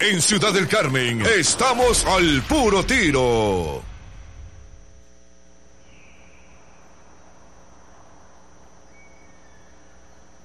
En Ciudad del Carmen, estamos al puro tiro.